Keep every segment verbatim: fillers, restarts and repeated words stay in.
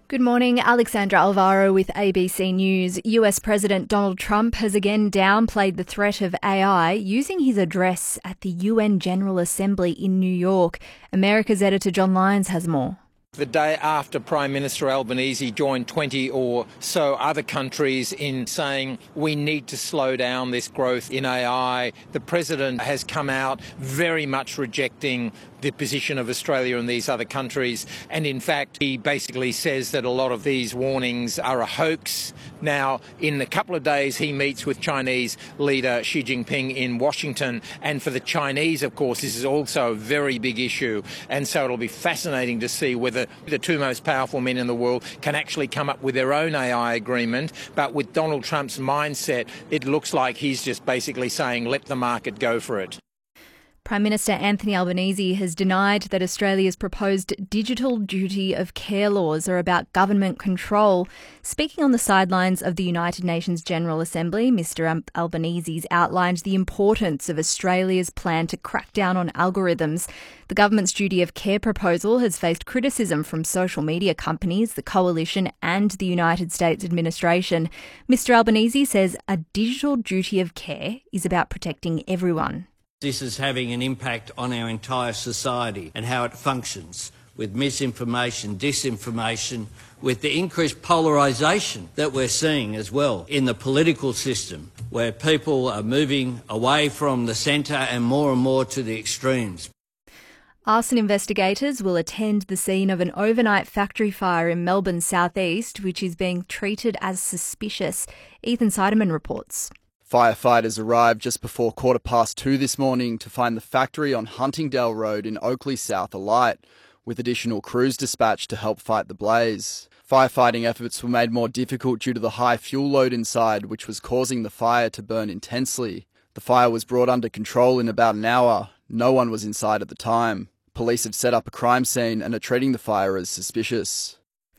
Good morning, Alexandra Alvaro with A B C News. U S President Donald Trump has again downplayed the threat of A I using his address at the U N General Assembly in New York. America's editor John Lyons has more. The day after Prime Minister Albanese joined twenty or so other countries in saying we need to slow down this growth in A I, the President has come out very much rejecting the position of Australia and these other countries. And in fact, he basically says that a lot of these warnings are a hoax. Now, in a couple of days, he meets with Chinese leader Xi Jinping in Washington. And for the Chinese, of course, this is also a very big issue. And so it'll be fascinating to see whether the two most powerful men in the world can actually come up with their own A I agreement. But with Donald Trump's mindset, it looks like he's just basically saying, let the market go for it. Prime Minister Anthony Albanese has denied that Australia's proposed digital duty of care laws are about government control. Speaking on the sidelines of the United Nations General Assembly, Mr Albanese outlined the importance of Australia's plan to crack down on algorithms. The government's duty of care proposal has faced criticism from social media companies, the Coalition and the United States administration. Mr Albanese says a digital duty of care is about protecting everyone. This is having an impact on our entire society and how it functions, with misinformation, disinformation, with the increased polarisation that we're seeing as well in the political system, where people are moving away from the centre and more and more to the extremes. Arson investigators will attend the scene of an overnight factory fire in Melbourne's southeast, which is being treated as suspicious. Ethan Seidemann reports. Firefighters arrived just before quarter past two this morning to find the factory on Huntingdale Road in Oakleigh South alight, with additional crews dispatched to help fight the blaze. Firefighting efforts were made more difficult due to the high fuel load inside, which was causing the fire to burn intensely. The fire was brought under control in about an hour. No one was inside at the time. Police have set up a crime scene and are treating the fire as suspicious.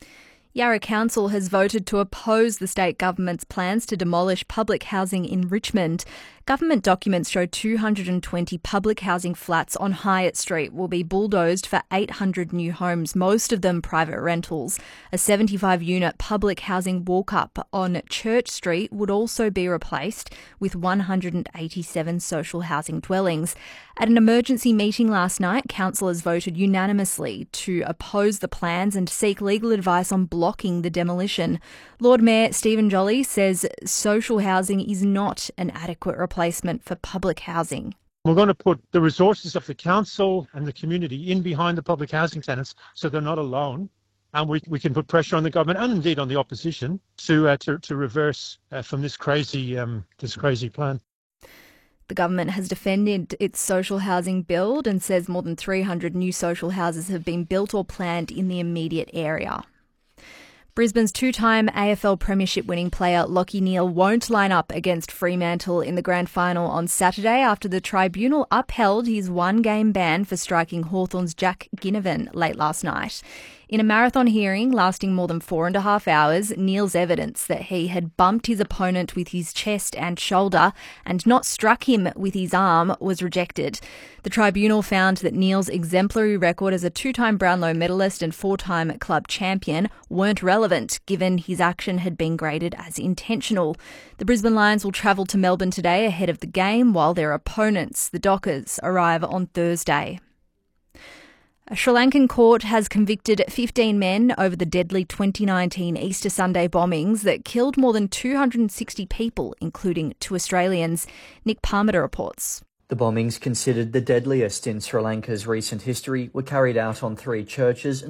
Yarra Council has voted to oppose the state government's plans to demolish public housing in Richmond. Government documents show two hundred twenty public housing flats on Hyatt Street will be bulldozed for eight hundred new homes, most of them private rentals. A seventy-five unit public housing walk-up on Church Street would also be replaced with one hundred eighty-seven social housing dwellings. At an emergency meeting last night, councillors voted unanimously to oppose the plans and seek legal advice on blocking the demolition. Lord Mayor Stephen Jolly says social housing is not an adequate replacement for public housing. We're going to put the resources of the council and the community in behind the public housing tenants so they're not alone. And we, we can put pressure on the government and indeed on the opposition to uh, to, to reverse uh, from this crazy um, this crazy plan. The government has defended its social housing build and says more than three hundred new social houses have been built or planned in the immediate area. Brisbane's two-time A F L Premiership winning player Lachie Neale won't line up against Fremantle in the grand final on Saturday after the tribunal upheld his one-game ban for striking Hawthorn's Jack Ginnivan late last night. In a marathon hearing lasting more than four and a half hours, Neale's evidence that he had bumped his opponent with his chest and shoulder and not struck him with his arm was rejected. The tribunal found that Neale's exemplary record as a two-time Brownlow medalist and four-time club champion weren't relevant, given his action had been graded as intentional. The Brisbane Lions will travel to Melbourne today ahead of the game, while their opponents, the Dockers, arrive on Thursday. A Sri Lankan court has convicted fifteen men over the deadly twenty nineteen Easter Sunday bombings that killed more than two hundred sixty people, including two Australians. Nick Parmiter reports. The bombings, considered the deadliest in Sri Lanka's recent history, were carried out on three churches